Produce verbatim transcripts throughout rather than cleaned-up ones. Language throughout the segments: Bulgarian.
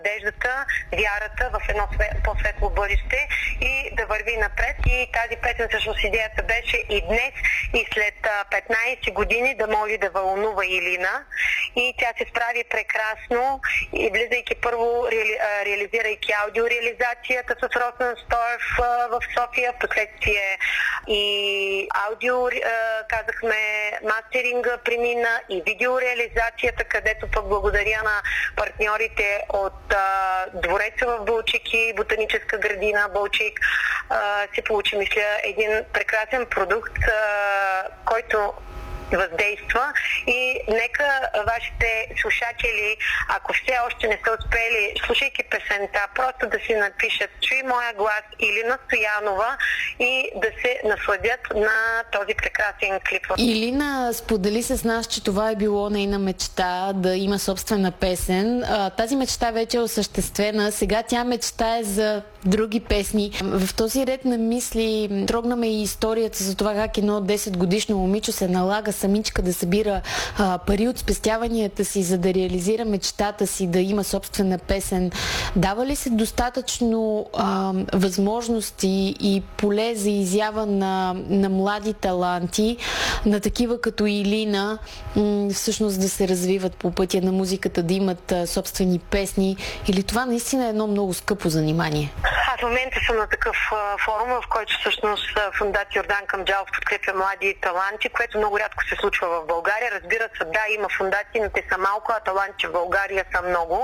надеждата, вярата в едно по-светло бъдеще и да върви напред. И тази песен, всъщност идеята беше и днес, и след петнайсет години да може да вълнува Илина. И тя се справи прекрасно и влизайки първо, реали, реализирайки аудиореализацията с Росен Стоев в София, в последствие и аудио, казахме, мастеринга премина и видеореализацията, където пък благодаря на партньорите от а, Двореца в Балчик и Ботаническа градина Балчик а, се получи, мисля, един прекрасен продукт, а, който въздейства и нека вашите слушатели, ако все още не са успели, слушайки песента, просто да си напишат "Чуй моя глас" Илина Стоянова и да се насладят на този прекрасен клип. Илина сподели с нас, че това е било нейна мечта да има собствена песен. Тази мечта вече е осъществена. Сега тя мечтае за други песни. В този ред на мисли трогнаме и историята за това как едно десет годишно момиче се налага самичка да събира а, пари от спестяванията си, за да реализира мечтата си, да има собствена песен. Дава ли се достатъчно а, възможности и поле за изява на, на млади таланти, на такива като Илина, м- всъщност да се развиват по пътя на музиката, да имат а, собствени песни, или това наистина е едно много скъпо занимание? Аз в момента съм на такъв а, форум, в който всъщност фондация Йордан Камджалов подкрепя млади таланти, което много рядко се случва в България. Разбира се, да, има фондации, но те са малко, а таланти в България са много.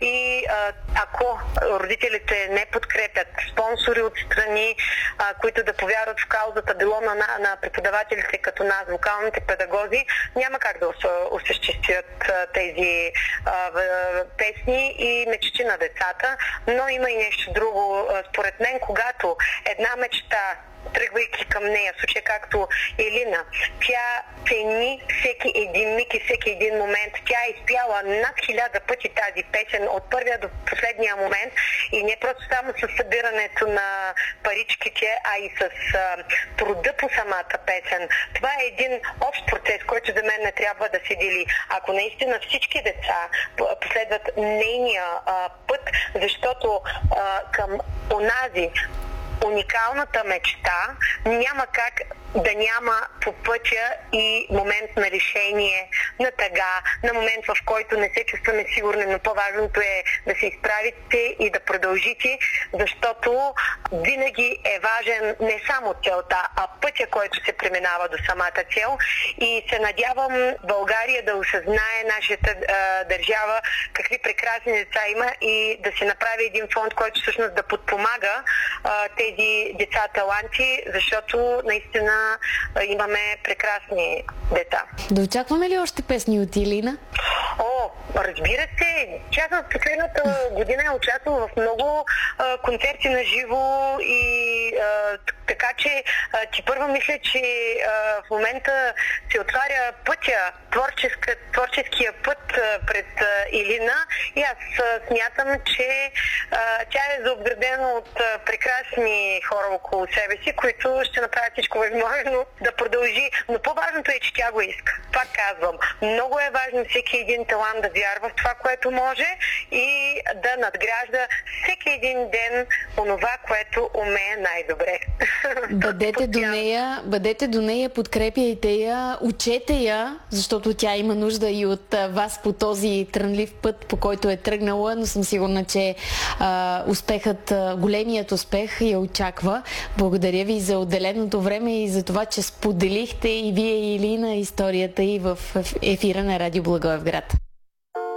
И а, ако родителите не подкрепят спонсори от страни, а, които да повярват в каузата, било на, на преподавателите като нас, вокалните педагози, няма как да осъществят а, тези а, песни и мечти на децата. Но има и нещо друго. Според мен, когато една мечта, тръгвайки към нея, в случая както Илина, тя цени всеки един миг и всеки един момент. Тя е изпяла над хиляда пъти тази песен от първия до последния момент и не просто само с събирането на паричките, а и с а, труда по самата песен. Това е един общ процес, който за мен не трябва да се дели. Ако наистина всички деца последват нейния а, път, защото а, към онази уникалната мечта няма как да няма по пътя и момент на решение, на тъга, на момент, в който не се чувстваме сигурни, но по-важното е да се изправите и да продължите, защото винаги е важен не само целта, а пътя, който се преминава до самата цел. И се надявам България да осъзнае нашата а, държава какви прекрасни деца има и да се направи един фонд, който всъщност да подпомага а, тези деца таланти, защото наистина имаме прекрасни деца. Да очакваме ли още песни от Илина? О, разбира се. Тя в последната година е участвала в много а, концерти на живо и а, така че а, ти първо мисля, че а, в момента се отваря пътя, творческа, творческия път а, пред а, Илина и аз а, смятам, че а, тя е заобградена от а, прекрасни хора около себе си, които ще направят всичко възможно да продължи. Но по-важното е, че тя го иска. Пак казвам, много е важно всеки един талант да вярва в това, което може и да надгражда всеки един ден онова, което умее най-добре. Бъдете до нея, бъдете до нея, подкрепяйте я, учете я, защото тя има нужда и от вас по този трънлив път, по който е тръгнала, но съм сигурна, че а, успехът, големият успех я очаква. Благодаря ви за отделеното време и за това, че споделихте и вие, и Илина, историята и в ефира на Радио Благоевград.